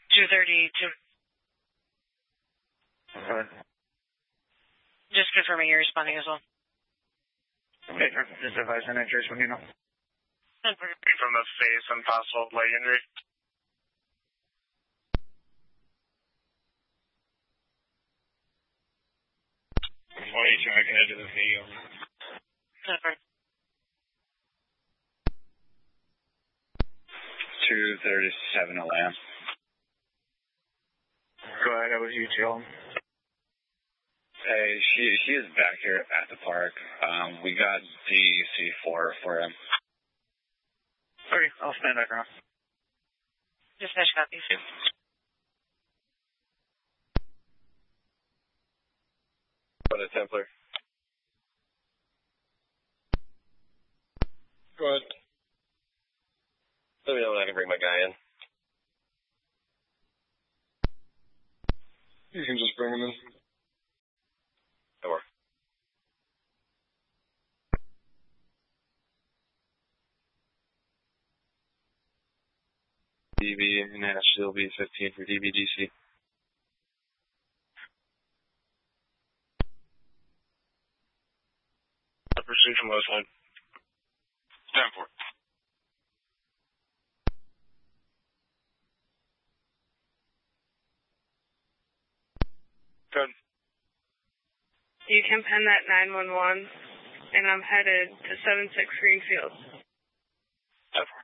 232. Okay. Just confirming you're responding as well. Okay, just advise an interest when you know. From the face and possible leg injury. Why are you trying to head to the video? Confirm. 237 Atlanta. Go ahead, that was you, Jill. Hey, she is back here at the park. We got DC4 for him. Okay, I'll stand back around. Dispatch copies. What a Templar. Go ahead. Let me know when I can bring my guy in. You can just bring him in. Or. DB and Nashville B15 for DBDC. Pursuit from West Line. Stand for. Good. You can pen that 911, and I'm headed to 76 Greenfield. Stand for.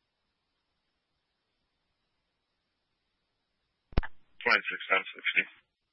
26 1060.